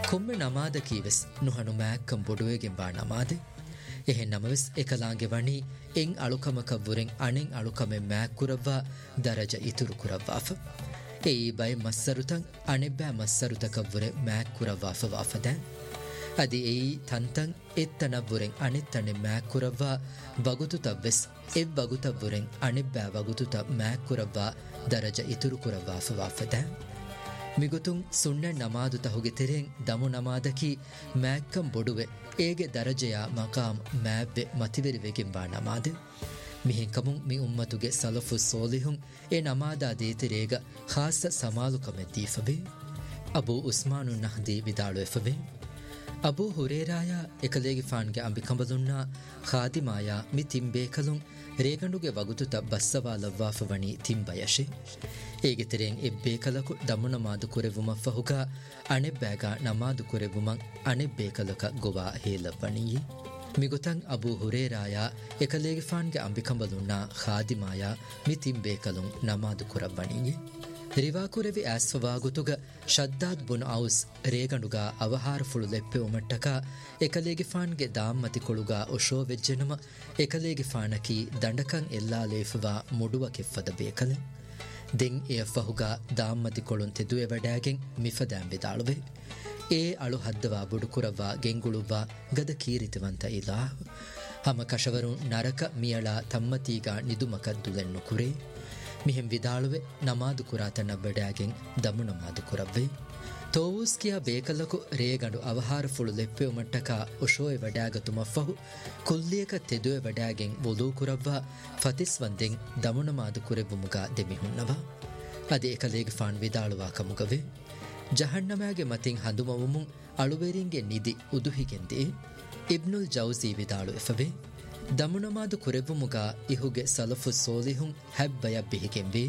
ಕೊಮ್ಮೆ ನಮಾದ ಕೀವೆಸ್ ನುಹಣು ಮ್ಯಾಕ್ಕಂ ಬೊಡುವೆಗೆ ಬಾ ನಮಾದೆ ಎಹೆ ನಮವೆಸ್ ಎಕಲಾಂಗೆ ವಣಿ ಎಂಗ್ ಅಳುಕಮಕವ್ವುರೆಂ ಅಣೆಂ ಅಳುಕಮೆ ಮ್ಯಾಕ್ಕುರವ್ವ ದರಜ ಇತುರು ಕುರವ್ವಾಫ ಎಯಿ ಬೈ ಮಸ್ಸರುತಂ ಅಣೆಬ್ಬෑ ಮಸ್ಸರುತಕವ್ವುರೆ ಮ್ಯಾಕ್ಕುರವ್ವಾಫ ವಾಫದ ಅದಿ ಎಯಿ ತಂತಂ ಎತ್ತನವ್ವುರೆಂ ಅಣೆತ್ತಣೆ ಮ್ಯಾಕ್ಕುರವ್ವ ವಗುತುತವ್ವೆಸ್ ಎವ್ ವಗುತವ್ವುರೆಂ ಅಣೆಬ್ಬෑ ವಗುತುತ ಮ್ಯಾಕ್ಕುರವ್ವ ದರಜ ಇತುರು ಕುರವ್ವಾಫ ವಾಫದ ಮಿಗುತುಂ ಸುಣ್ಣೆ ನಮಾದು ತಹುಗೆ ತೆರೆಂ ದಮು ನಮಾದಕಿ ಮ್ಯಾಕ್ಕಂ ಬೊಡುವೆ ಏಗೆ ದರಜೆಯ ಮಕಾಮ್ ಮ್ಯಾವ್ವೆ ಮತಿವೆರಿವೆಗೆಂಬಾ ನಮಾದೆ ಮಿಹಿಂ ಕಮುಂ ಮಿ ಉಮ್ಮತುಗೆ ಸಲಫು ಸೋಲಿಹುಂ A ನಮಾದಾ ದೇತಿರೇಗ Khasa ಸಮಾಲು ಕಮೆದ್ದೀಫಬೆ Abu ಉಸ್ಮಾನು ನಹದಿ ವಿದಾಳು ಎಫಬೆ Abu ಹುರೇರಾಯ ಎಕಲೇಗಿ ಫಾನ್ಗೆ ಅಂಬಿಕಂಬದುನ್ನ ಖಾದಿಮಾಯ me ತಿಂಬೇಕಲುಂ ರೇಗಂಡುಗೆ ವಗುತುತ ಬಸ್ಸವಾಲವ್ವಾಫ ವಣಿ ತಿಂಬಯಶೆ ಏಗೆ ತೆರೆಂ ಎಬ್ಬೇಕಲಕು ದಮುನಮಾದು ಕುರೆವುಮಫಹುಗ ಅಣೆಬ್ಬෑಗ ನಮಾದು ಕುರೆವುಮಂ ಅಣೆಬ್ಬೇಕಲಕ ಗೊವಾ ಹೇಲವ್ವಣಿಯೇ ಮಿಗುತಂ Abu ಹುರೇರಾಯ ಎಕಲೇಗಿ ಫಾನ್ಗೆ ಅಂಬಿಕಂಬದುನ್ನ ಖಾದಿಮಾಯ ಮಿ ತಿಂಬೇಕಲುಂ ನಮಾದು ಕುರವ್ವಣಿಯೇ ರಿವಾಕುರೆವಿ ಆಸ್ವವಾಗುತುಗ ಶದ್ದಾದ್ ಬುನ್ ಔಸ್ ರೇಗಂಡುಗ ಅವಹಾರಫುಳು ಲೆಪ್ಪೆ ಒಮಟ್ಟಕ ಎಕಲೇಗಿ ಫಾನ್ಗೆ ದಾಮ್ಮತಿ ಕೊಳುಗ ಒಶೋ ವೆಜ್ಜೆನಮ ಎಕಲೇಗಿ ಫಾನಕಿ ದಂಡಕಂ ಎಲ್ಲಾ ಲೇಫುವ ಮುಡುವ ಕೆಫ್ಫದ ಬೇಕಲೆ ದೆಂ ಎ ಫಹುಗ ದಾಮ್ಮತಿ ಕೊಳುನ್ ತೆದುವೆ ವಡ್ಯಾಗೆಂ ಮಿಫದಾಂ ವಿದಾಳುವೆ ಏ ಅಳು ಹದ್ದವ ಬುಡುಕುರವ್ವ ಗೆಂಗುಳುವ್ವ ಗದ ಕೀರಿತಿವಂತ ಇಲಾ ಹಮ ಕಶವರು ನರಕ ಮಿಯಳ ತಮ್ಮತೀಗ ನಿದುಮಕ ದುಲೆನ್ನು ಕುರೆ ಮಿಹೆಂ ವಿದಾಳುವೆ ನಮಾದು ಕುರಾತನ ಬಡ್ಯಾಗೆಂ ದಮು ನಮಾದು ಕುರವ್ವೆ ತೋವೂಸ್ಕಿಯ ಬೇಕಲಕು ರೇಗಂಡು ಅವಹಾರಫುಳು ಲೆಪ್ಪೆ ಮಟ್ಟಕ ಒಶೋಯೆ ವಡ್ಯಾಗತು ಮಫಹು ಕುಲ್ಲಿಯಕ ತೆದುವೆ ವಡ್ಯಾಗೆಂ ವೊಲೂ ಕುರವ್ವ ಫತಿಸ್ವಂದೆಂ ದಮು ನಮಾದು ಕುರೆವುಮುಗ ದೆಮಿಹುನ್ನವ ಅದೇ ಏಕಲೇಗೆ phone ವಿದಾಳುವ ಕಮುಗವೆ ಜಹನ್ನಮ್ಯಾಗೆ ಮತಿಂ ಹಂದುಮವುಮುಂ ಅಳುವೆರಿಂಗೆ Nidhi ಉದುಹಿಗೆಂದೆ ಇಬ್ನುಲ್ ಜೌಜಿ ವಿದಾಳು ಎಫವೆ ದಮುನಮಾದು ಕುರೆವುಮುಗ ಇಹುಗೆ ಸಲಫು ಸೋಲಿಹುಂ ಹೆಬ್ಬಯ ಬಿಹಿಗೆಂಬೆ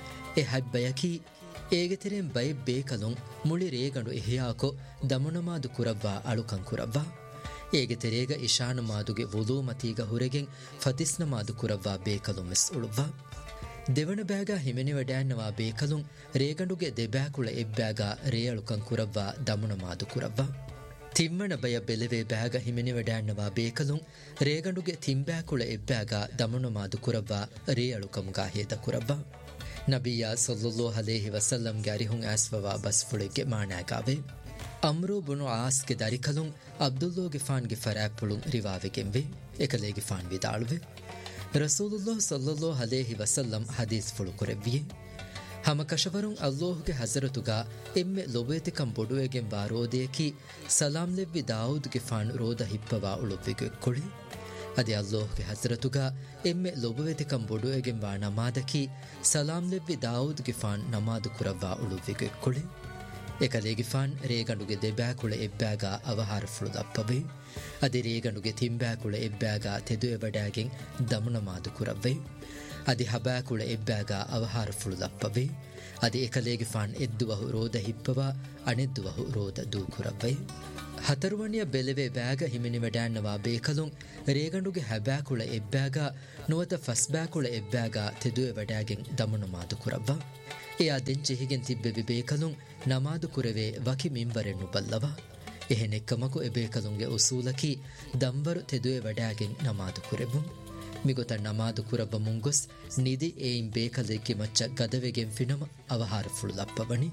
A ಹೆಬ್ಬಯಕಿ ಏಗೆ ತೆರೆಂ by ಬೇಕಲುಂ ಮುಳಿ ರೇಗಂಡು ಎಹಿಯಾಕೊ ದಮುನಮಾದು ಕುರವ್ವ ಅಳುಕಂ ಕುರವ್ವ ಏಗೆ ತೆರೇಗ ಇಶಾನುಮಾದುಗೆ ವುಲೂಮತೀಗ ಹುರೆಗೆಂ ಫತಿಸ್ನಮಾದು ಕುರವ್ವ ಬೇಕಲು mess ಉಳುವ್ವ ದೆವಣ bag ಹಿಮೆನಿ ವಡ್ಯಾನ್ನವಾ ಬೇಕಲುಂ ರೇಗಂಡುಗೆ ದೆಬ್ಯಾಕುಳ ಎಬ್ಬ್ಯಾಗ ರೇಯಳುಕಂ ಕುರವ್ವ ದಮುನಮಾದು ಕುರವ್ವ ತಿಮ್ಮಣ ಬಯ ಬೆಲೆವೆ bag ಹಿಮೆನಿ ವಡ್ಯಾನ್ನವಾ ಬೇಕಲುಂ ರೇಗಂಡುಗೆ ತಿಂಬ್ಯಾಕುಳ ಎಬ್ಬ್ಯಾಗ ದಮುನಮಾದು ಕುರವ್ವ ರೇಯಳುಕಂಗ ಹೇದ ಕುರವ್ವ ನಬಿಯ ಸಲ್ಲಲ್ಲಾಹು ಅಲೈಹಿ ವಸಲ್ಲಂಗೆ ಅರಿಹುಂ ಆಸ್ವವಾ ಬಸ್ಫುಳಿಗೆ ಮಾಣಾಗಾವೆ ಅಮ್ರೂ ಬುನು ಆಸ್ಗೆ ದರಿಕಲುಂ ಅಬ್ದುಲ್ಲೋಗೆ ಫಾನ್ಗೆ ಫರಾಪುಳುಂ ರಿವಾವೆಗೆಂವೆ ಎಕಲೇಗೆ phone ವಿದಾಳುವೆ ರಸೂಲುಲ್ಲಾಹ್ ಸಲ್ಲಲ್ಲಾಹು ಅಲೈಹಿ ವಸಲ್ಲಂ ಹದೀಸ್ ಫುಳು ಕುರೆವ್ವಿಯೆ ಹಮ ಕಶವರುಂ ಅಲ್ಲಾಹುಗೆ ಹಜರತುಗ ಎಮ್ಮೆ ಲೊಬೇತಿಕಂ ಬೊಡುವೆಗೆಂ ಬಾರೋದೇಕಿ ಸಲಾಂ ಲೆವ್ವಿ ದಾವೂದ್ಗೆ ಫಾನ್ ರೋದ ಹಿಪ್ಪವಾ ಉಳುವ್ವಿಗೆ ಕೊಳಿ ಅದೇ ಅಲ್ಲಾಹುಗೆ ಹಜರತುಗ ಎಮ್ಮೆ ಲೊಬವೆತಿಕಂ ಬೊಡುವೆಗೆಂ ಬಾ ನಮಾದಕಿ ಸಲಾಂ ಲೆವ್ವಿ ದಾವೂದ್ಗೆ ಫಾನ್ ನಮಾದು ಕುರವ್ವ ಉಳುವ್ವಿಗೆ ಕೊಳಿ ಎಕಲೇಗಿ ಫಾನ್ ರೇಗಂಡುಗೆ ದೆಬ್ಯಾಕುಳ ಎಬ್ಬ್ಯಾಗ ಅವಹಾರಫುಳು ದಪ್ಪವೆ ಅದೇ ರೇಗಂಡುಗೆ ತಿಂಬ್ಯಾಕುಳ ಎಬ್ಬ್ಯಾಗ ತೆದುವೆ ಬಡ್ಯಾಗೆಂ ದಮುನಮಾದು ಕುರವ್ವೆ ಅದಿ ಹಬ್ಯಾಕುಳ ಎಬ್ಬ್ಯಾಗ ಅವಹಾರಫುಳು ದಪ್ಪವೆ ಅದಿ ಎಕಲೇಗಿ ಫಾನ್ ಎದ್ದುವಹು ರೋದ ಹಿಪ್ಪವ ಅಣೆದ್ದುವಹು ರೋದ ದೂಕುರವ್ವೆ ಹತರುವಣಿಯ ಬೆಲೆವೆ ಬ್ಯಾಗ ಹಿಮಿನಿ ವಡ್ಯಾನ್ನವಾ ಬೇಕಲುಂ ರೇಗಂಡುಗೆ ಹಬ್ಯಾಕುಳ ಎಬ್ಬ್ಯಾಗ ನುವತ ಫಸ್ಬ್ಯಾಕುಳ ಎಬ್ಬ್ಯಾಗ ತೆದುವೆ ವಡ್ಯಾಗೆಂ ದಮುನಮಾದು ಕುರವ್ವ ಎಯಾ ದೆಂಚೆಹಿಗೆಂ ತಿಬ್ಬೆವಿ ಬೇಕಲುಂ ನಮಾದು ಕುರೆವೆ ವಕಿ ಮಿಂಬರೆನ್ನು ಬಲ್ಲವ ಎಹೆ ನೆಕ್ಕಮಕು ಎಬೇಕಲುಂಗೆ ಉಸೂಲಕಿ ದಂಬರು ತೆದುವೆ ವಡ್ಯಾಗೆಂ ನಮಾದು ಕುರೆವುಂ ಮಿಗೊತ ನಮಾದು ಕುರಬ್ಬ ಮುಂಗುಸ್ ನಿಧಿ ಏಯಿಂ ಬೇಕಲೆಕ್ಕಿ ಮಚ್ಚ ಗದವೆಗೆಂ ಫಿನಮ ಅವಹಾರಫುಳು ಲಪ್ಪವಣಿ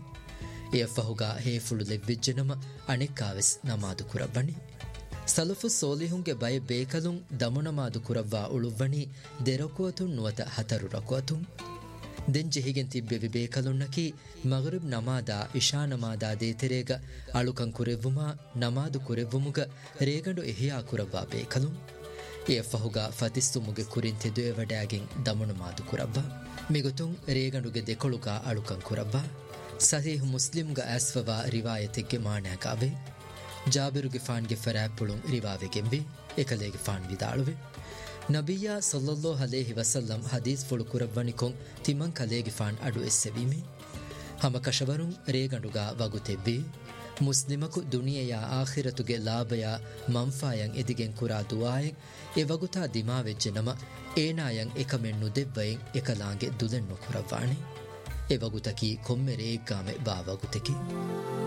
A ಫಹುಗ ಹೇಫುಳು ಲೆವ್ವಿಜ್ಜೆನಮ ಅಣೆಕ್ಕಾವೆಸ್ ನಮಾದು ಕುರವ್ವಣಿ ಸಲಫು ಸೋಲಿಹುಂಗೆ ಬಯ ಬೇಕಲುಂ ದಮುನಮಾದು ಕುರವ್ವ ಉಳುವ್ವಣಿ ದೆರಕುವತುಂ ನುವತ ಹತರು ರಕುವತುಂ ದೆಂಜೆಹಿಗೆಂ ತಿಬ್ಬೆವಿ ಬೇಕಲುನ್ನಕಿ ಮಗರಿಬ್ ನಮಾದ Isha ನಮಾದ ದೇತೆರೇಗ ಅಳುಕಂ ಕುರೆವ್ವುಮ ನಮಾದು ಕುರೆವ್ವುಮುಗ ರೇಗಂಡು ಎಹಿಯಾ ಕುರವ್ವ ಬೇಕಲುಂ A ಫಹುಗ ಫತಿಸ್ತುಮುಗೆ ಕುರಿನ್ ತೆದುವೆ ವಡ್ಯಾಗೆಂ ದಮುನಮಾದು ಕುರವ್ವ ಮಿಗುತುಂ ರೇಗಂಡುಗೆ ದೆಕೊಳುಗ ಅಳುಕಂ ಕುರವ್ವ ಸಹೀಹ್ ಮುಸ್ಲಿಮ್ಗ ಆಸ್ವವ ರಿವಾಯತಿಗೆ ಮಾಣಾಗಾವೆ ಜಾಬಿರುಗೆ ಫಾನ್ಗೆ ಫರಾಪುಳುಂ ರಿವಾವೆಗೆಂಬೆ ಎಕಲೇಗೆ phone ವಿದಾಳುವೆ ನಬಿಯ ಸಲ್ಲಲ್ಲಾಹು ಅಲೈಹಿ ವಸಲ್ಲಂ Hadith ಫುಳು ಕುರವ್ವಣಿಕೊಂ ತಿಮಂ ಕಲೇಗೆ phone ಅಡು ಎಸ್ಸೆವೀಮೆ ಹಮ ಕಶವರುಂ ರೇಗಂಡುಗ ವಗುತೆವ್ವೆ ಮುಸ್ಲಿಮಕು ದುನಿಯೆಯ ಆಖಿರತುಗೆ ಲಾಭಯ ಮಂಫಾಯಂ ಎದಿಗೆಂ ಕುರಾ ದುಆಯೆಂ A ವಗುತಾ ದಿಮಾವೆಜ್ಜೆ ನಮ ಏನಾಯಂ ಎಕಮೆನ್ನು ದೆವ್ವಯೆಂ ಎಕಲಾಂಗೆ ದುಲೆನ್ನು ಕುರವ್ವಾಣೆ ಎ ವಗುತಕಿ ಕೊಮ್ಮೆರೆ ಏಗ್ಗಾಮೆ ಬಾ ವಗುತಕಿ